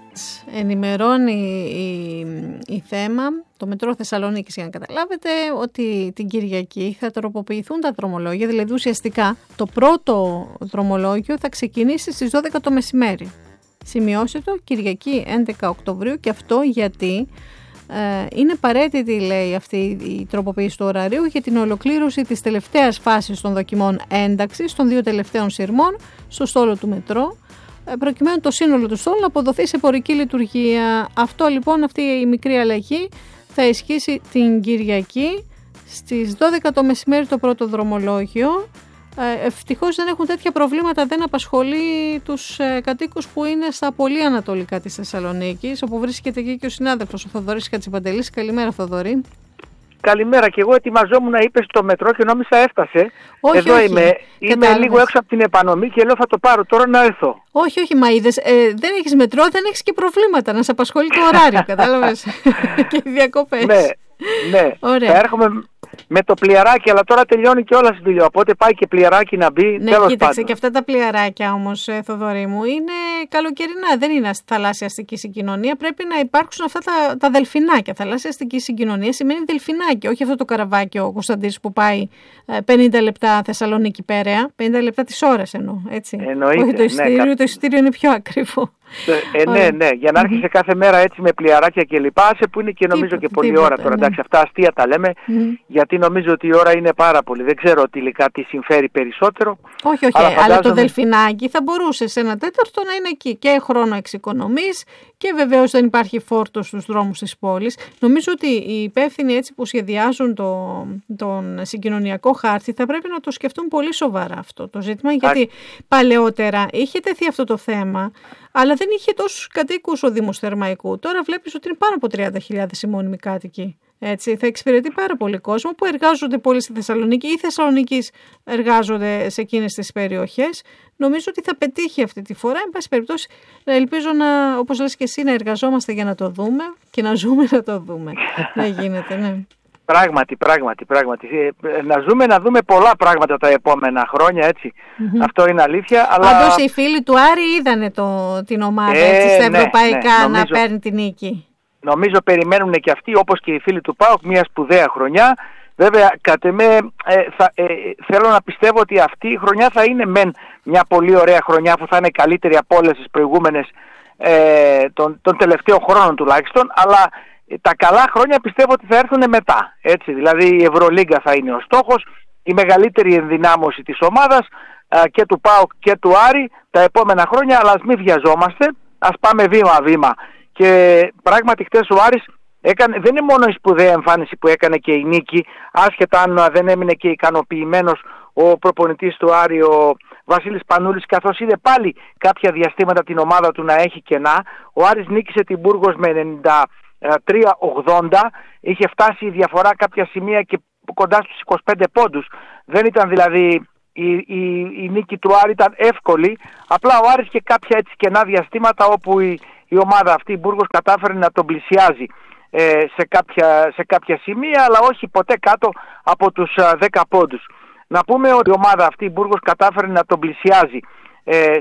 ενημερώνει η ΘΕΜΑ, το Μετρό Θεσσαλονίκης, για να καταλάβετε, ότι την Κυριακή θα τροποποιηθούν τα δρομολόγια, δηλαδή ουσιαστικά το πρώτο δρομολόγιο θα ξεκινήσει στις 12 το μεσημέρι. Σημειώστε το, Κυριακή 11 Οκτωβρίου, και αυτό γιατί είναι απαραίτητη, λέει, αυτή η τροποποίηση του ωραρίου για την ολοκλήρωση της τελευταίας φάσης των δοκιμών ένταξης των 2 τελευταίων σειρμών στο στόλο του Μετρό, προκειμένου το σύνολο του στόλου να αποδοθεί σε πορική λειτουργία. Αυτό λοιπόν, αυτή η μικρή αλλαγή θα ισχύσει την Κυριακή στις 12 το μεσημέρι το πρώτο δρομολόγιο. Ευτυχώς δεν έχουν τέτοια προβλήματα, δεν απασχολεί τους κατοίκους που είναι στα πολύ ανατολικά της Θεσσαλονίκης, όπου βρίσκεται εκεί και ο συνάδελφος ο Θοδωρής Κατσιπαντελής. Καλημέρα, Θοδωρή. Καλημέρα, και εγώ ετοιμαζόμουν να είπε στο μετρό και νόμιζα έφτασε. Όχι, εδώ όχι. Είμαι λίγο έξω από την επανομή και λέω θα το πάρω τώρα να έρθω. Όχι, μα είδες, δεν έχεις μετρό, δεν έχεις και προβλήματα να σε απασχολεί το ωράριο, κατάλαβες. Και οι διακοπές. Ναι. Ωραία. Θα έρχομαι με το πλοιαράκι, αλλά τώρα τελειώνει και όλα στη δουλειά. Οπότε πάει και πλοιαράκι να μπει. Ναι, τέλος κοίταξε, πάντων. και αυτά τα πλοιαράκια όμως, Θοδωρή μου, είναι καλοκαιρινά. Δεν είναι θαλάσσια αστική συγκοινωνία. Πρέπει να υπάρξουν αυτά τα δελφινάκια. Θαλάσσια αστική συγκοινωνία σημαίνει δελφινάκι, όχι αυτό το καραβάκι ο Κωνσταντής που πάει 50 λεπτά Θεσσαλονίκη Πέραια. 50 λεπτά τις ώρες εννοώ. Έτσι. Εννοείται. Όχι το εισιτήριο, το εισιτήριο είναι πιο ακριβό. Ναι, για να έρχεσαι κάθε μέρα έτσι με πλοιαράκια και λοιπά, άσε που είναι και νομίζω και πολλή ώρα τώρα. Ναι. Εντάξει, αυτά αστεία τα λέμε, γιατί νομίζω ότι η ώρα είναι πάρα πολύ. Δεν ξέρω τελικά τι συμφέρει περισσότερο. Όχι, αλλά το δελφινάκι θα μπορούσε σε 1/4 να είναι εκεί. Και χρόνο εξοικονομείς και βεβαίως δεν υπάρχει φόρτος στους δρόμους της πόλης. Νομίζω ότι οι υπεύθυνοι έτσι που σχεδιάζουν τον συγκοινωνιακό χάρτη θα πρέπει να το σκεφτούν πολύ σοβαρά αυτό το ζήτημα, γιατί παλαιότερα είχε τεθεί αυτό το θέμα, αλλά δεν είχε τόσους κατοίκους ο Δήμος Θερμαϊκού. Τώρα βλέπεις ότι είναι πάνω από 30.000 οι μόνιμοι κάτοικοι. Έτσι, θα εξυπηρετεί πάρα πολύ κόσμο που εργάζονται πολύ στη Θεσσαλονίκη ή Θεσσαλονίκης εργάζονται σε εκείνες τις περιοχές. Νομίζω ότι θα πετύχει αυτή τη φορά. Εν πάση περιπτώσει, ελπίζω να, όπως λες και εσύ, να εργαζόμαστε για να το δούμε και να ζούμε να το δούμε. Να γίνεται, ναι. Πράγματι. Να δούμε πολλά πράγματα τα επόμενα χρόνια, έτσι. Αυτό είναι αλήθεια. Αλλά... Πάντως οι φίλοι του Άρη είδανε την ομάδα στα ευρωπαϊκά να παίρνει την νίκη. Νομίζω περιμένουν και αυτοί, όπως και οι φίλοι του ΠΑΟΚ, μια σπουδαία χρονιά. Βέβαια, κατ' εμέ, θέλω να πιστεύω ότι αυτή η χρονιά θα είναι μια πολύ ωραία χρονιά, που θα είναι καλύτερη από όλες τις προηγούμενες των τελευταίων χρόνων τουλάχιστον, αλλά τα καλά χρόνια πιστεύω ότι θα έρθουν μετά. Έτσι, δηλαδή η Ευρωλίγκα θα είναι ο στόχος, η μεγαλύτερη ενδυνάμωση της ομάδας και του ΠΑΟΚ και του Άρη τα επόμενα χρόνια, αλλά ας μην βιαζόμαστε, ας πάμε βήμα-βήμα. Και πράγματι χτες ο Άρης δεν είναι μόνο η σπουδαία εμφάνιση που έκανε και η νίκη, άσχετα αν δεν έμεινε και ικανοποιημένος ο προπονητής του Άρη, ο Βασίλης Πανούλης, καθώς είδε πάλι κάποια διαστήματα την ομάδα του να έχει κενά. Ο Άρης νίκησε την Μπούργος με 93-80, είχε φτάσει η διαφορά κάποια σημεία και κοντά στους 25 πόντους. Δεν ήταν δηλαδή η νίκη του Άρη ήταν εύκολη, απλά ο Άρης και κάποια έτσι κενά διαστήματα όπου η ομάδα αυτή, η Μπούργος, κατάφερε να τον πλησιάζει σε κάποια σημεία, αλλά όχι ποτέ κάτω από τους 10 πόντους. Να πούμε ότι η ομάδα αυτή, η Μπούργος, κατάφερε να τον πλησιάζει